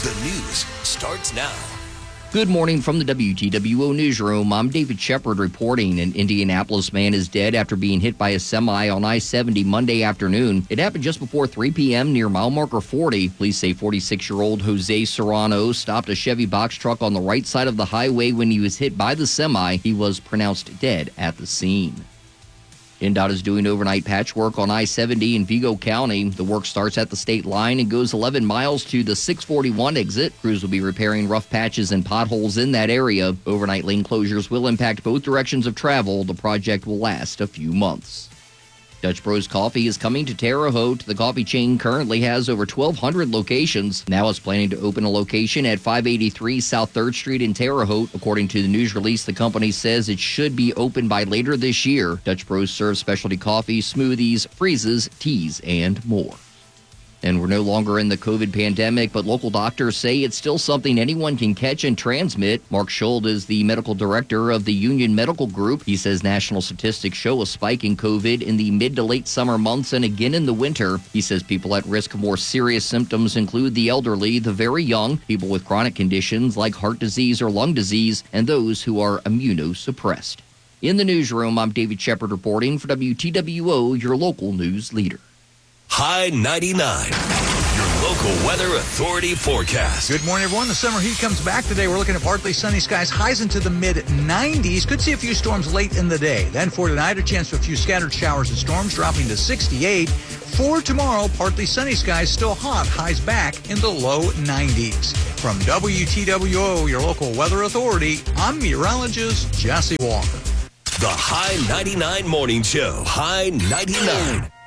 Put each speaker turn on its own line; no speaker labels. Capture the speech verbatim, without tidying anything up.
The news starts now.
Good morning from the W T W O Newsroom. I'm David Shepard reporting. An Indianapolis man is dead after being hit by a semi on I seventy Monday afternoon. It happened just before three p.m. near mile marker forty. Police say forty-six-year-old Jose Serrano stopped a Chevy box truck on the right side of the highway when he was hit by the semi. He was pronounced dead at the scene. N D O T is doing overnight patchwork on I seventy in Vigo County. The work starts at the state line and goes eleven miles to the six forty-one exit. Crews will be repairing rough patches and potholes in that area. Overnight lane closures will impact both directions of travel. The project will last a few months. Dutch Bros Coffee is coming to Terre Haute. The coffee chain currently has over twelve hundred locations. Now it's planning to open a location at five eighty-three South third Street in Terre Haute. According to the news release, the company says it should be open by later this year. Dutch Bros serves specialty coffee, smoothies, freezes, teas, and more. And we're no longer in the COVID pandemic, but local doctors say it's still something anyone can catch and transmit. Mark Schuld is the medical director of the Union Medical Group. He says national statistics show a spike in COVID in the mid to late summer months and again in the winter. He says people at risk of more serious symptoms include the elderly, the very young, people with chronic conditions like heart disease or lung disease, and those who are immunosuppressed. In the newsroom, I'm David Shepard reporting for W T W O, your local news leader.
High ninety-nine, your local weather authority forecast.
Good morning, everyone. The summer heat comes back today. We're looking at partly sunny skies, highs into the mid nineties. Could see a few storms late in the day. Then for tonight, a chance for a few scattered showers and storms, dropping to sixty-eight. For tomorrow, partly sunny skies, still hot, highs back in the low nineties. From W T W O, your local weather authority, I'm meteorologist Jesse Walker.
The High ninety-nine Morning Show. High ninety-nine.